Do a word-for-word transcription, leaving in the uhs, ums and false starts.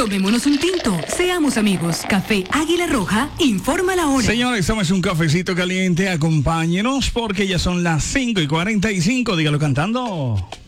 Tomémonos un tinto. Seamos amigos. Café Águila Roja informa la hora. Señores, tomes un cafecito caliente. Acompáñenos porque ya son las cinco y cuarenta y cinco. Dígalo cantando.